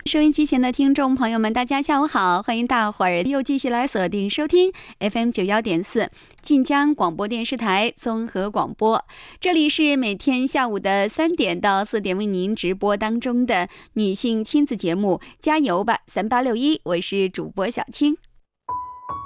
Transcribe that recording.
收音机前的听众朋友们，大家下午好，欢迎大伙儿又继续来锁定收听 FM91.4晋江广播电视台综合广播。这里是每天下午的3点到4点为您直播当中的女性亲子节目《加油吧3861》，我是主播小青。